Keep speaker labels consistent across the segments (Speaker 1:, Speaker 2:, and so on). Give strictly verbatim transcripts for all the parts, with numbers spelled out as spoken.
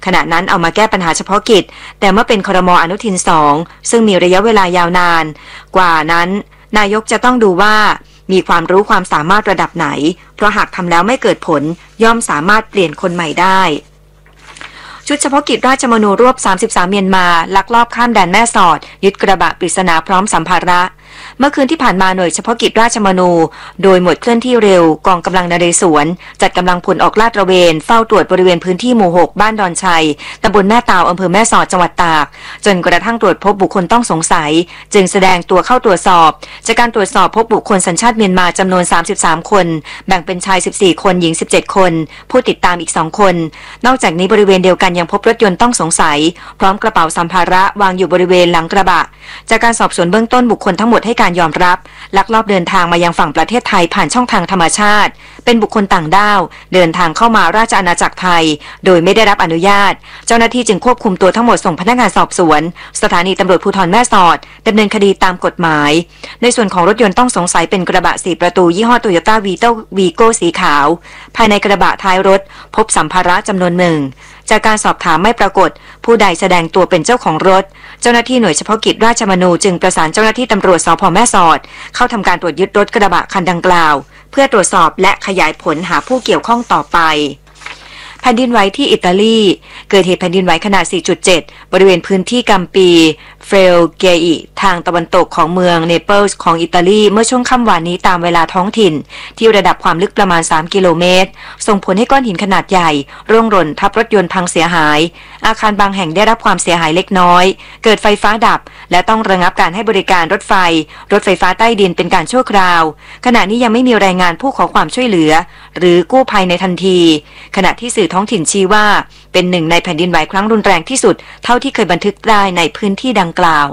Speaker 1: ขณะนั้นเอามาแก้ปัญหาเฉพาะกิจแต่เมื่อเป็นครม.อนุทินสองซึ่งมีระยะเวลายาวนานกว่านั้นนายกจะต้องดูว่ามีความรู้ความสามารถระดับไหนเพราะหากทำแล้วไม่เกิดผลย่อมสามารถเปลี่ยนคนใหม่ได้ชุดเฉพาะกิจราชมนูรวบสามสิบสามเมียนมาลักลอบข้ามแดนแม่สอดยึดกระบะปริศนาพร้อมสัมภาระเมื่อคืนที่ผ่านมาหน่วยเฉพาะกิจราชมนูโดยหมวดเคลื่อนที่เร็วกองกำลังนเรศวรจัดกำลังพลออกลาดตระเวนเฝ้าตรวจบริเวณพื้นที่หมู่หกบ้านดอนชัยตำบลแม่ตาวอำเภอแม่สอดจังหวัดตากจนกระทั่งตรวจพบบุคคลต้องสงสัยจึงแสดงตัวเข้าตรวจสอบจากการตรวจสอบพบบุคคลสัญชาติเมียนมาจำนวนสามสิบสามคนแบ่งเป็นชายสิบสี่คนหญิงสิบเจ็ดคนผู้ติดตามอีกสองคนนอกจากนี้บริเวณเดียวกันยังพบรถยนต์ต้องสงสัยพร้อมกระเป๋าสัมภาระวางอยู่บริเวณหลังกระบะจากการสอบสวนเบื้องต้นบุคคลทั้งหมดให้การยอมรับลักลอบเดินทางมายังฝั่งประเทศไทยผ่านช่องทางธรรมชาติเป็นบุคคลต่างด้าวเดินทางเข้ามาราชอาณาจักรไทยโดยไม่ได้รับอนุญาตเจ้าหน้าที่จึงควบคุมตัวทั้งหมดส่งพนักงานสอบสวนสถานีตำรวจภูธรแม่สอดดำเนินคดีตามกฎหมายในส่วนของรถยนต์ต้องสงสัยเป็นกระบะสี่ประตูยี่ห้อโตโยต้าวีโต้วีโก้สีขาวภายในกระบะท้ายรถพบสัมภาระจำนวนหนึ่งจากการสอบถามไม่ปรากฏผู้ใดแสดงตัวเป็นเจ้าของรถเจ้าหน้าที่หน่วยเฉพาะกิจราชมนูจึงประสานเจ้าหน้าที่ตำรวจสภ.แม่สอดเข้าทำการตรวจยึดรถกระบะคันดังกล่าวเพื่อตรวจสอบและขยายผลหาผู้เกี่ยวข้องต่อไปแผ่นดินไหวที่อิตาลีเกิดเหตุแผ่นดินไหวขนาด สี่จุดเจ็ด บริเวณพื้นที่กัมปีเฟลเกอิทางตะวันตกของเมืองเนเปิลส์ของอิตาลีเมื่อช่วงค่ำวานนี้ตามเวลาท้องถิ่นที่ระดับความลึกประมาณสามกิโลเมตรส่งผลให้ก้อนหินขนาดใหญ่ร่วงหล่นทับรถยนต์พังเสียหายอาคารบางแห่งได้รับความเสียหายเล็กน้อยเกิดไฟฟ้าดับและต้องระงับการให้บริการรถไฟรถไฟฟ้าใต้ดินเป็นการชั่วคราวขณะนี้ยังไม่มีรายงานผู้ขอความช่วยเหลือหรือกู้ภัยในทันทีขณะที่สื่อท้องถิ่นชี้ว่าเป็นหนึ่งในแผ่นดินไหวครั้งรุนแรงที่สุดเท่าที่เคยบันทึกได้ในพื้นที่ดังกล่าว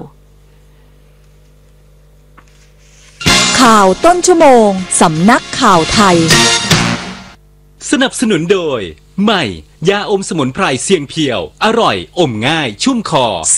Speaker 2: ข่าวต้นชั่วโมงสำนักข่าวไทย
Speaker 3: สนับสนุนโดยใหม่ยาอมสมุนไพรเสียงเพียวอร่อยอมง่ายชุ่มคอ